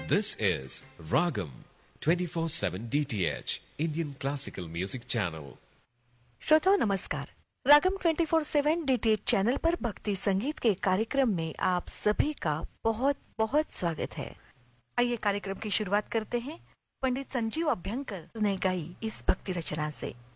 This is Ragam 24/7 DTH Indian Classical Music Channel. श्रोताओं नमस्कार। रागम 24/7 DTH channel पर भक्ति संगीत के कार्यक्रम में आप सभी का बहुत बहुत स्वागत है। आइए कार्यक्रम की शुरुआत करते हैं पंडित संजीव अभ्यंकर ने गाई इस भक्ति रचना से।